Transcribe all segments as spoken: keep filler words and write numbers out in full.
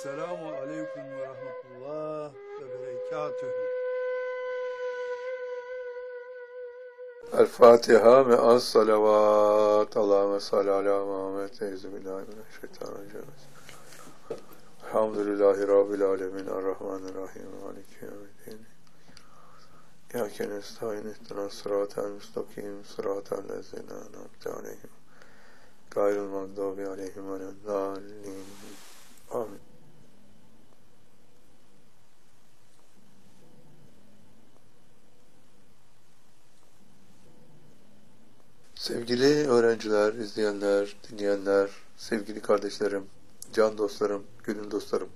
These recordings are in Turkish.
Esselamu Aleyküm ve Rahmetullah ve Berekatühü. El Fatiha ve az salavat. Allahümme salli ala Muhammed. Euzubillahimineşşeytanirracim. Elhamdülillahi Rabbil alemin. Errahmanirrahim. Maliki yevmiddin. İyyâke nestaîn. İhdinas sıratal müstakim. Sıratal lezîne en'amte aleyhim. Gayril mağdûbi aleyhim veleddâllîn. Amin. Sevgili öğrenciler, izleyenler, dinleyenler, sevgili kardeşlerim, can dostlarım, gönül dostlarım.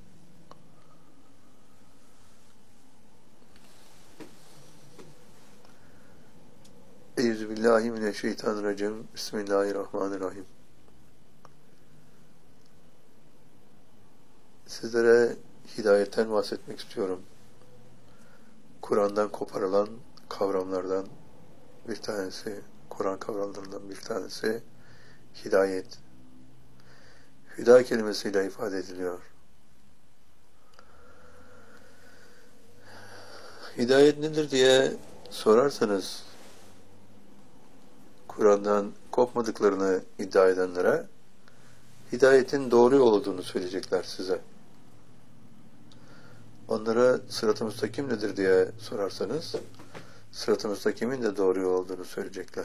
Euzubillahimineşşeytanirracim. Bismillahirrahmanirrahim. Sizlere hidayetten bahsetmek istiyorum. Kur'an'dan koparılan kavramlardan bir tanesi, Kur'an kavramlarından bir tanesi hidayet. Hüda kelimesiyle ifade ediliyor. Hidayet nedir diye sorarsanız, Kur'an'dan kopmadıklarını iddia edenlere hidayetin doğru yol olduğunu söyleyecekler size. Onlara sırat-ı müstakim nedir diye sorarsanız, sırat-ı müstakimin de doğru yol olduğunu söyleyecekler.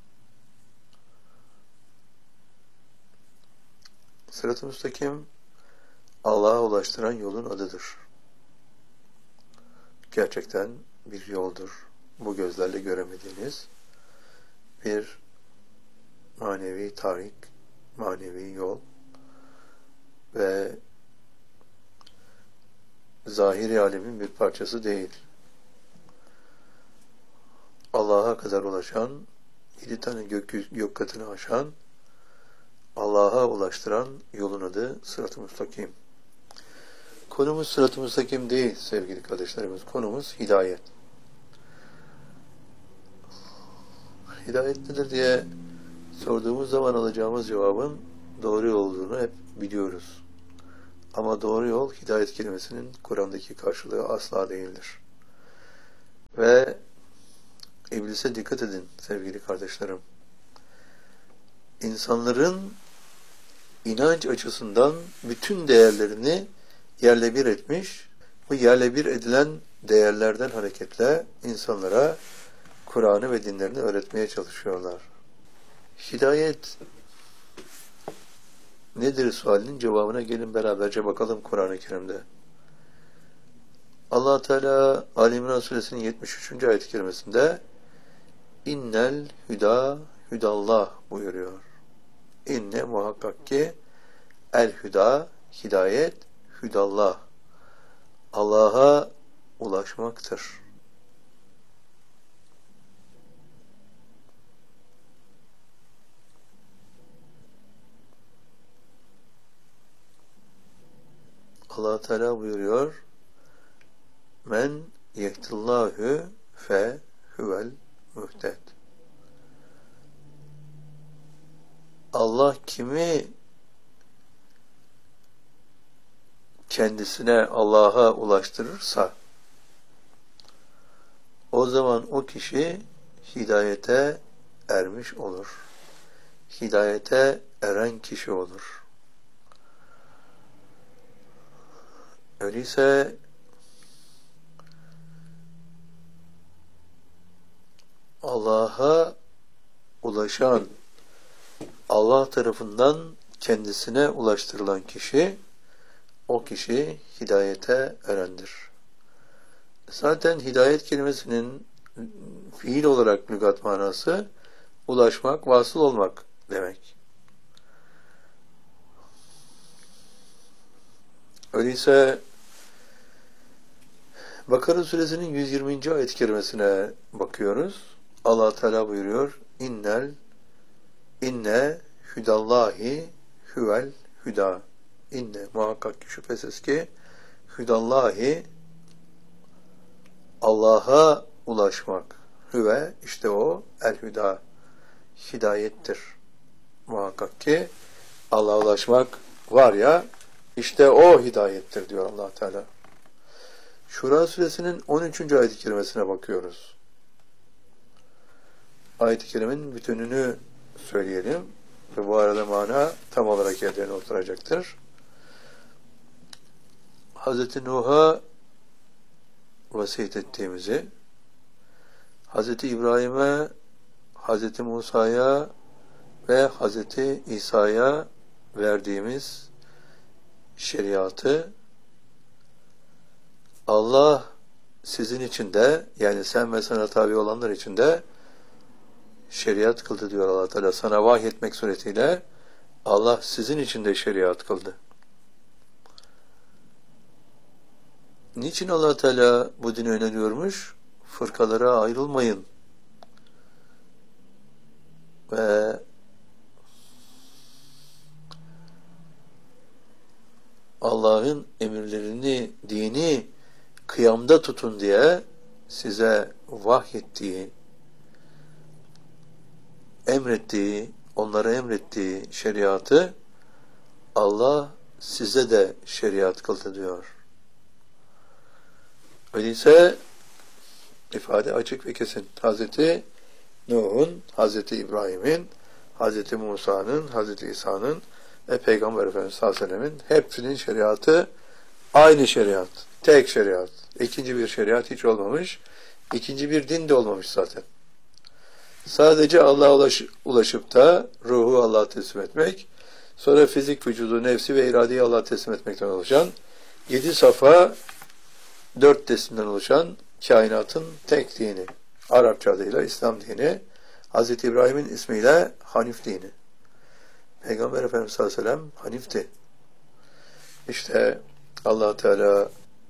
Sırat-ı müstakim, Allah'a ulaştıran yolun adıdır. Gerçekten bir yoldur. Bu gözlerle göremediğiniz bir manevi tarik, manevi yol ve zahiri alemin bir parçası değil. Allah'a kadar ulaşan, yedi tane gök, gök katını aşan, Allah'a ulaştıran yolun adı sırat-ı müstakim. Konumuz sırat-ı müstakim değil sevgili kardeşlerimiz. Konumuz hidayet. Hidayet nedir diye sorduğumuz zaman alacağımız cevabın doğru yol olduğunu hep biliyoruz. Ama doğru yol hidayet kelimesinin Kur'an'daki karşılığı asla değildir. Ve İblise dikkat edin sevgili kardeşlerim. İnsanların inanç açısından bütün değerlerini yerle bir etmiş, bu yerle bir edilen değerlerden hareketle insanlara Kur'an'ı ve dinlerini öğretmeye çalışıyorlar. Hidayet nedir sualinin cevabına gelin beraberce bakalım Kur'an-ı Kerim'de. Allah Teala Ali İmran Suresinin yetmiş üçüncü ayet-i kerimesinde İnnel hüda hüdallah buyuruyor. İnne muhakkak ki el hüda hidayet hüdallah Allah'a ulaşmaktır. Allah Teala buyuruyor Men yehdillahu fe huvel muhted. Allah kimi kendisine Allah'a ulaştırırsa o zaman o kişi hidayete ermiş olur. Hidayete eren kişi olur. Öyleyse Allah'a ulaşan, Allah tarafından kendisine ulaştırılan kişi, o kişi hidayete erendir. Zaten hidayet kelimesinin fiil olarak lügat manası, ulaşmak, vasıl olmak demek. Öyleyse Bakara Suresinin yüz yirminci ayet-i kerimesine bakıyoruz. Allah Teala buyuruyor. İnnel inne hüdallahi huvel hüda. İnne muhakkak ki şüphesiz ki hüdallahi Allah'a ulaşmak. Hüve işte o el hüda hidayettir. Muhakkak ki Allah'a ulaşmak var ya İşte o hidayettir diyor Allah Teala. Şura suresinin on üçüncü ayet-i kerimesine bakıyoruz. Ayet-i kerimenin bütününü söyleyelim ve bu arada mana tam olarak yerlerine oturacaktır. Hazreti Nuh'a vasiyet ettiğimizi, Hazreti İbrahim'e, Hazreti Musa'ya ve Hazreti İsa'ya verdiğimiz şeriatı Allah sizin için de, yani sen ve sana tabi olanlar için de şeriat kıldı diyor Allah Teala. Sana vahyetmek suretiyle Allah sizin için de şeriat kıldı. Niçin Allah Teala bu dini öneriyormuş? Fırkalara ayrılmayın. Ve Allah'ın emirlerini, dini kıyamda tutun diye size vahyettiği, emrettiği, onlara emrettiği şeriatı Allah size de şeriat kıldı diyor. Öyleyse ifade açık ve kesin. Hazreti Nuh'un, Hazreti İbrahim'in, Hazreti Musa'nın, Hazreti İsa'nın ve Peygamber Efendimiz sallallahu aleyhi ve sellem'in hepsinin şeriatı aynı şeriat, tek şeriat. İkinci bir şeriat hiç olmamış, ikinci bir din de olmamış zaten. Sadece Allah'a ulaş, ulaşıp da ruhu Allah'a teslim etmek, sonra fizik, vücudu, nefsi ve iradeyi Allah'a teslim etmekten oluşan, yedi safa, dört desimden oluşan kainatın tek dini. Arapça adıyla İslam dini, Hazreti İbrahim'in ismiyle Hanif dini. Peygamber Efendimiz sallallahu aleyhi ve sellem Hanif'ti. İşte Allah Teala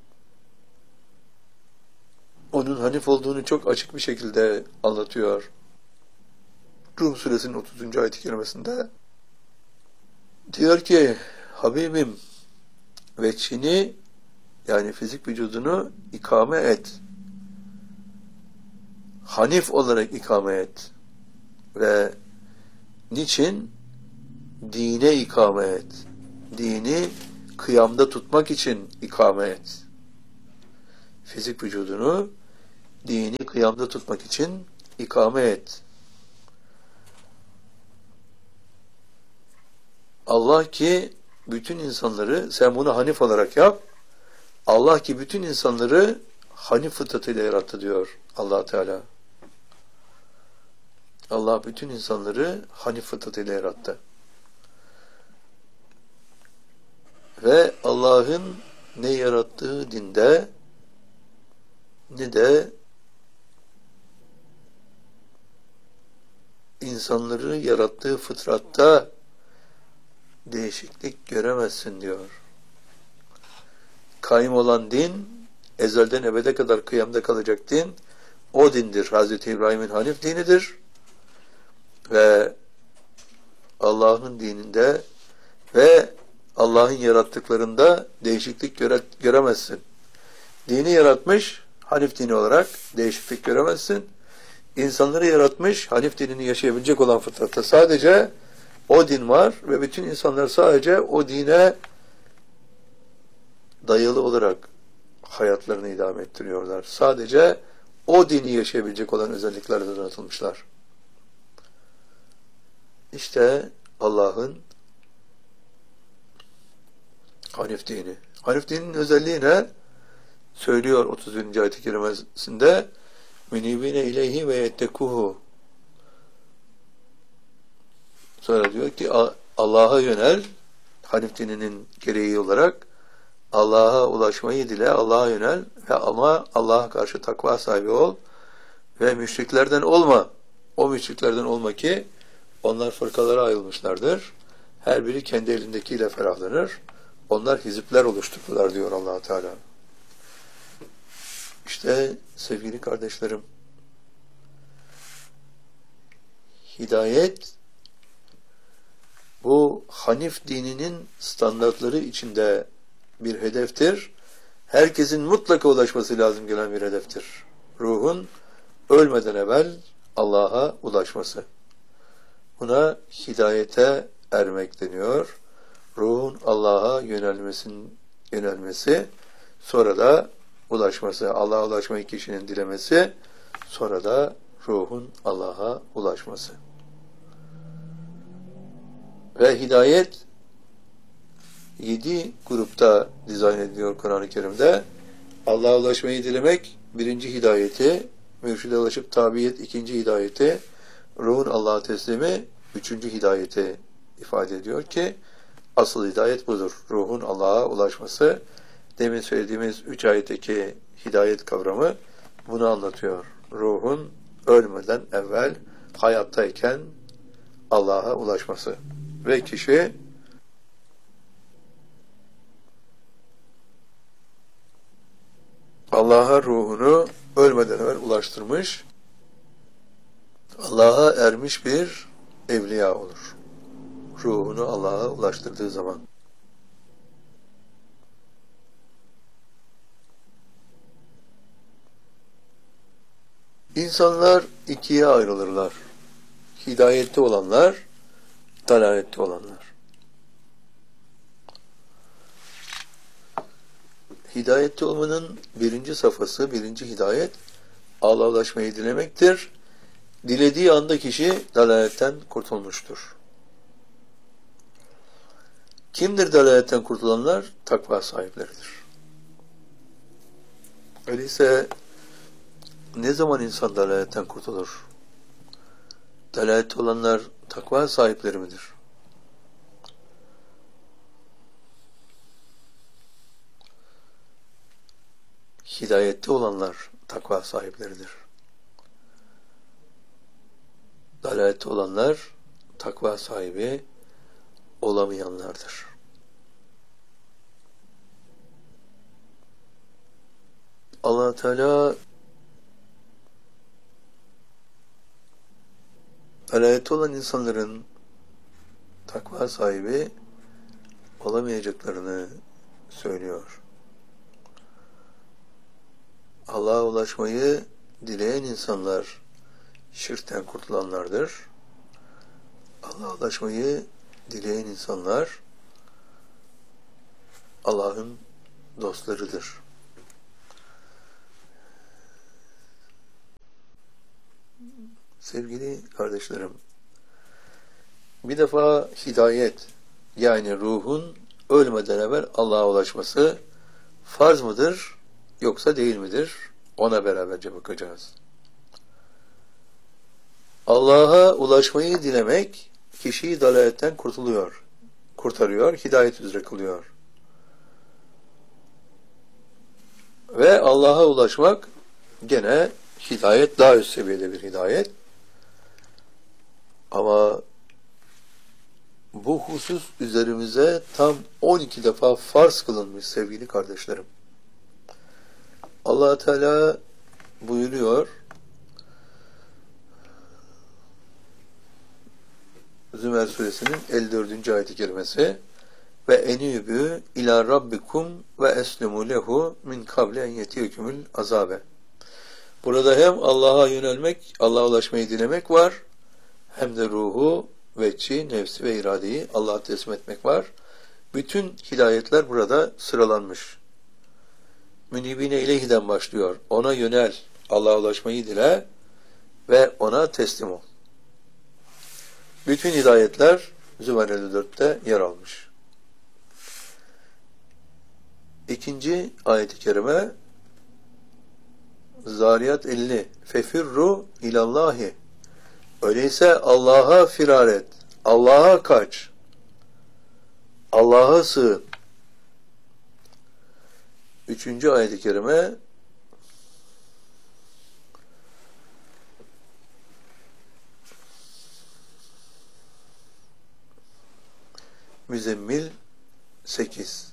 onun Hanif olduğunu çok açık bir şekilde anlatıyor. Rum suresinin otuzuncu ayet-i kerimesinde diyor ki, Habibim veçhini, yani fizik vücudunu ikame et. Hanif olarak ikame et. Ve niçin? Dine ikame et. Dini kıyamda tutmak için ikame et. Fizik vücudunu dini kıyamda tutmak için ikame et. Allah ki bütün insanları, sen bunu Hanif olarak yap, Allah ki bütün insanları Hanif fıtratıyla yarattı diyor Allah Teala. Allah bütün insanları Hanif fıtratıyla yarattı. Ve Allah'ın ne yarattığı dinde ne de insanları yarattığı fıtratta değişiklik göremezsin diyor. Kaim olan din, ezelden ebede kadar kıyamda kalacak din, o dindir. Hazreti İbrahim'in Hanif dinidir. Ve Allah'ın dininde ve Allah'ın yarattıklarında değişiklik göre, göremezsin. Dini yaratmış, Hanif dini olarak değişiklik göremezsin. İnsanları yaratmış, Hanif dinini yaşayabilecek olan fıtratta sadece o din var ve bütün insanlar sadece o dine dayalı olarak hayatlarını idame ettiriyorlar. Sadece o dini yaşayabilecek olan özelliklerle donatılmışlar. İşte Allah'ın Hanif dini. Hanif dininin özelliği ne? Söylüyor otuz birinci ayet-i kerimesinde münibine ileyhi ve yettekuhu. Sonra diyor ki Allah'a yönel, Hanif dininin gereği olarak Allah'a ulaşmayı dile, Allah'a yönel ve ama Allah'a karşı takva sahibi ol ve müşriklerden olma. O müşriklerden olma ki onlar fırkalara ayrılmışlardır. Her biri kendi elindekiyle ferahlanır. Onlar hizipler oluşturdular diyor Allah Teala. İşte sevgili kardeşlerim, hidayet bu Hanif dininin standartları içinde bir hedeftir. Herkesin mutlaka ulaşması lazım gelen bir hedeftir. Ruhun ölmeden evvel Allah'a ulaşması. Buna hidayete ermek deniyor. ruhun Allah'a yönelmesin, yönelmesi, sonra da ulaşması, Allah'a ulaşmayı kişinin dilemesi, sonra da ruhun Allah'a ulaşması. Ve hidayet yedi grupta dizayn ediliyor Kur'an-ı Kerim'de. Allah'a ulaşmayı dilemek birinci hidayeti, mürşide ulaşıp tabiyet ikinci hidayeti, ruhun Allah'a teslimi üçüncü hidayeti ifade ediyor ki asıl hidayet budur. Ruhun Allah'a ulaşması. Demin söylediğimiz üç ayetteki hidayet kavramı bunu anlatıyor. Ruhun ölmeden evvel hayattayken Allah'a ulaşması. Ve kişi Allah'a ruhunu ölmeden evvel ulaştırmış, Allah'a ermiş bir evliya olur. Ruhunu Allah'a ulaştırdığı zaman. İnsanlar ikiye ayrılırlar. Hidayette olanlar, dalalette olanlar. Hidayette olmanın birinci safhası, birinci hidayet, Allah'a ulaşmayı dilemektir. Dilediği anda kişi dalaletten kurtulmuştur. Kimdir dalaletten kurtulanlar? Takva sahipleridir. Öyleyse ne zaman insan dalaletten kurtulur? Dalalette olanlar takva sahipleri midir? Hidayette olanlar takva sahipleridir. Dalalette olanlar takva sahibi olamayanlardır. Allah Teala dalalette olan insanların takva sahibi olamayacaklarını söylüyor. Allah'a ulaşmayı dileyen insanlar şirkten kurtulanlardır. Allah'a ulaşmayı dileyen insanlar Allah'ın dostlarıdır. Sevgili kardeşlerim, bir defa hidayet, yani ruhun ölmeden evvel Allah'a ulaşması farz mıdır yoksa değil midir? Ona beraberce bakacağız. Allah'a ulaşmayı dilemek kişiyi dalaletten kurtuluyor, kurtarıyor, hidayet üzere kılıyor. Ve Allah'a ulaşmak gene hidayet, daha üst seviyede bir hidayet. Ama bu husus üzerimize tam on iki defa farz kılınmış sevgili kardeşlerim. Allah Teala buyuruyor, Zümer suresinin elli dördüncü ayet-i kerimesi, ve enübü ila rabbikum ve eslimu lehu min kable en yetiyekümül azabe. Burada hem Allah'a yönelmek, Allah'a ulaşmayı dilemek var, hem de ruhu, vecci, nefsi ve iradeyi Allah'a teslim etmek var. Bütün hidayetler burada sıralanmış. Münibine ileyhiden başlıyor. Ona yönel, Allah'a ulaşmayı dile ve ona teslim ol. Bütün hidayetler Zümer elli dörtte yer almış. İkinci ayet-i kerime Zariyat elli. Fefirru ilallahi. Öyleyse Allah'a firar et. Allah'a kaç. Allah'a sığın. Üçüncü ayet-i kerime Müzzemmil sekiz.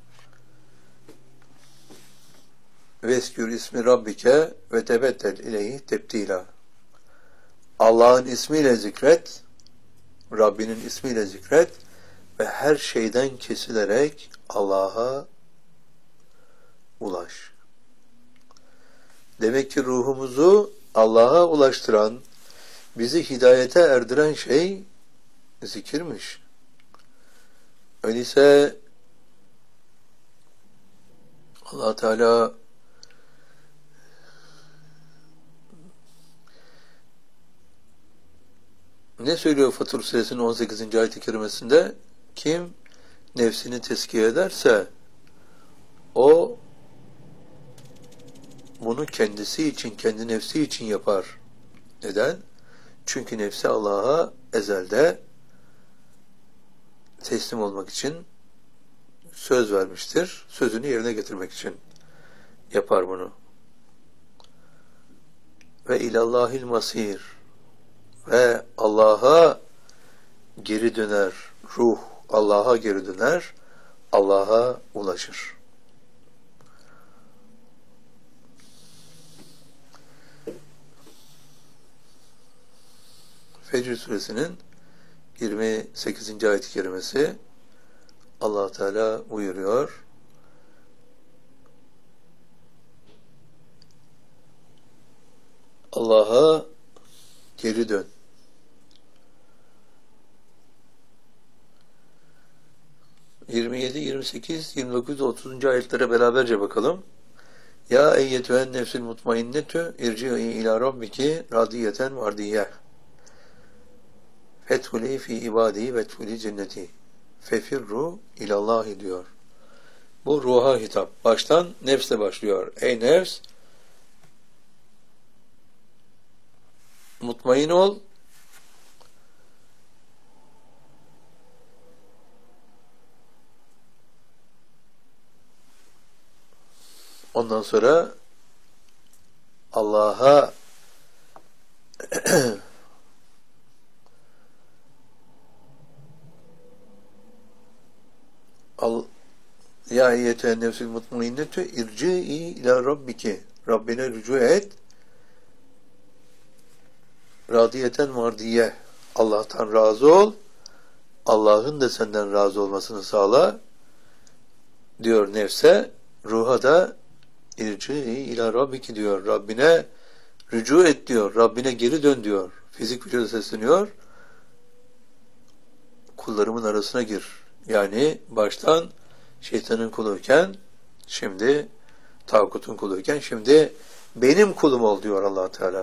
Veskür ismi Rabbike ve tebettel ileyhi tebdila. Allah'ın ismiyle zikret, Rabbinin ismiyle zikret ve her şeyden kesilerek Allah'a ulaş. Demek ki ruhumuzu Allah'a ulaştıran, bizi hidayete erdiren şey zikirmiş. Öyleyse Allah Teala ne söylüyor Fatır Suresinin on sekizinci ayet-i kerimesinde? Kim nefsini tezkiye ederse o bunu kendisi için, kendi nefsi için yapar. Neden? Çünkü nefsi Allah'a ezelde teslim olmak için söz vermiştir. Sözünü yerine getirmek için yapar bunu. Ve ilallahil masir, ve Allah'a geri döner. Ruh Allah'a geri döner. Allah'a ulaşır. Fecr Suresinin yirmi sekizinci ayet-i kerimesi Allah Teala buyuruyor. Allah'a geri dön. yirmi yedi, yirmi sekiz, yirmi dokuz, otuzuncu ayetlere beraberce bakalım. Ya eyyetühen nefsil mutmainnetü irci'i ila rabbiki radiyeten vardiyeh. Fethuli fi ibadi ve tuli cenneti. Fefirru ilallahi diyor. Bu ruha hitap. Baştan nefsle başlıyor. Ey nefs, mutmain ol. Ondan sonra Allah'a Al ya eyyetühen nefsil mutmainnetü irci'i ila rabbiki. Rabbine rücu et. Radiyeten mardiye. Allah'tan razı ol. Allah'ın da senden razı olmasını sağla diyor nefse. Ruha da irci'i ila rabbiki diyor. Rabbine rücu et diyor. Rabbine geri dön diyor. Fizik vücuda sesleniyor. Kullarımın arasına gir. Yani baştan şeytanın kuluyken, şimdi tağutun kuluyken, şimdi benim kulum ol diyor Allah Teala.